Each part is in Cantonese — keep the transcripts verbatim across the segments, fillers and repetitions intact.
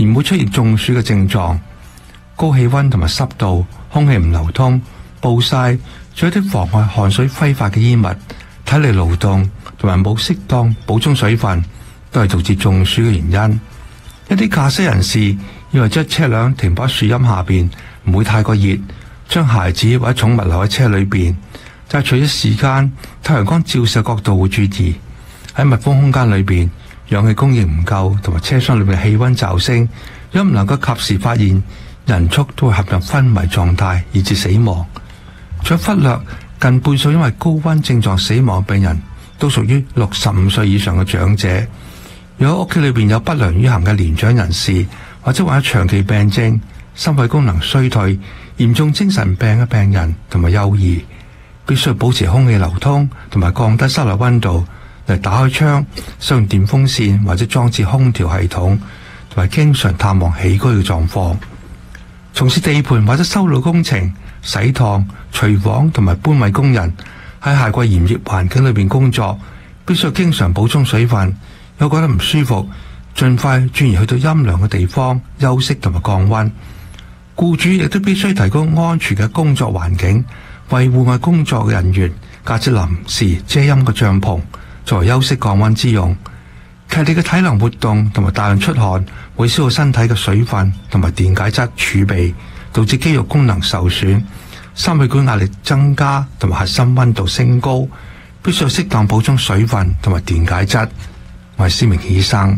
而唔會出現中暑嘅症狀。高氣溫同埋濕度、空氣唔流通、暴曬，仲有啲妨礙汗水揮發嘅衣物、體力勞動同埋冇適當補充水分，都係導致中暑嘅原因。一啲駕駛人士以為將車輛停泊喺樹蔭下邊唔會太過熱，將孩子或者寵物留喺車裏邊，但係隨住時間太陽光照射角度會轉移，喺密封空間裏邊，氧氣供應唔夠，同埋車廂裏面氣溫驟升，如果唔能夠及時發現，人畜都會陷入昏迷狀態，以致死亡。再忽略近半數因為高溫症狀死亡嘅病人，都屬於六十五歲以上嘅長者。如果屋企裏邊有不良於行嘅年長人士，或者患有長期病症、心肺功能衰退、嚴重精神病嘅病人同埋幼兒，必須保持空氣流通同埋降低室內溫度，嚟打開窗、使用電風扇或者裝置空調系統，同埋經常探望起居嘅狀況。從事地盤或者修路工程、洗燙、廚房同埋搬運工人喺夏季炎熱環境裏邊工作，必須經常補充水分。如果覺得唔舒服，盡快轉移去到陰涼嘅地方休息同埋降溫。僱主亦都必須提供安全嘅工作環境，為戶外工作嘅人員架設臨時遮陰嘅帳篷，作為休息降溫之用。劇烈嘅體能活動同埋大量出汗會消耗身體嘅水分同埋電解質儲備，導致肌肉功能受損，心血管壓力增加同埋核心溫度升高，必須要適當補充水分同埋電解質。我係施明醫生。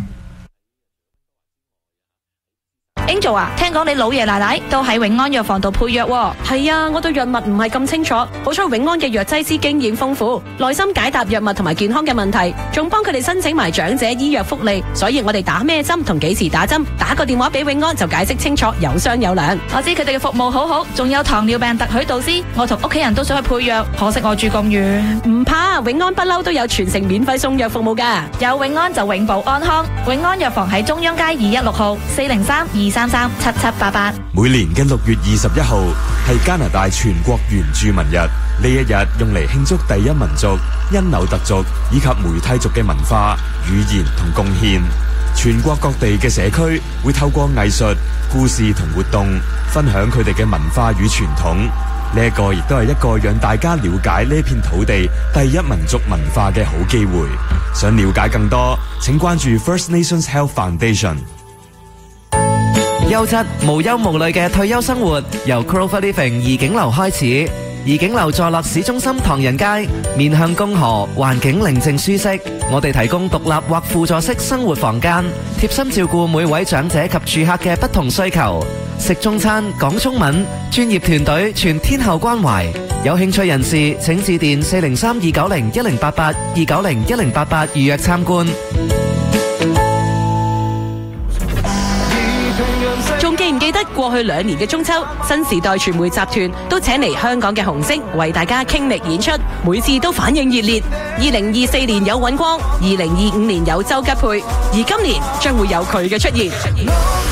Angel 啊，聽講你老爺奶奶都喺永安藥房度配藥喎。 係啊，我對藥物唔係咁清楚，好彩永安嘅藥劑師經驗豐富，耐心解答藥物同埋健康嘅問題，仲幫佢哋申請埋長者醫藥福利，所以我哋打咩針同幾時打針，打個電話俾永安就解釋清楚，有商有量。 我知佢哋嘅服務好好，仲有糖尿病特許導師，我同屋企人都想去配藥，可惜我住咁遠。 唔怕，永安不嬲都有全城免費送藥服務噶， 有永安就永保安康。永安藥房喺中央街二一六號，四零三二三三七七八八。 每年嘅六月二十一號係加拿大全國原住民日，呢一日用嚟慶祝第一民族因紐特族以及梅蒂族嘅文化、語言同貢獻。全國各地嘅社區會透過藝術、故事同活動，分享佢哋嘅文化與傳統。呢一個亦都係一個讓大家了解呢片土地第一民族文化嘅好機會。想了解更多，請關注 First Nations Health Foundation。 優質無憂無慮嘅退休生活，由 Clover Living 怡景樓開始。怡景樓坐落市中心唐人街，面向公河，環境寧靜舒適。我哋提供獨立或輔助式生活房間，貼心照顧每位長者及住客嘅不同需求。食中餐，講中文，專業團隊全天候關懷。有興趣人士請致電四零三二九零一零八八二九零一零八八預約參觀。 仲記唔記得過去兩年嘅中秋，新時代傳媒集團都請嚟香港嘅紅星為大家傾力演出，每次都反應熱烈。二零二四年有尹光，二零二五年有周吉佩，而今年將會有佢嘅出現。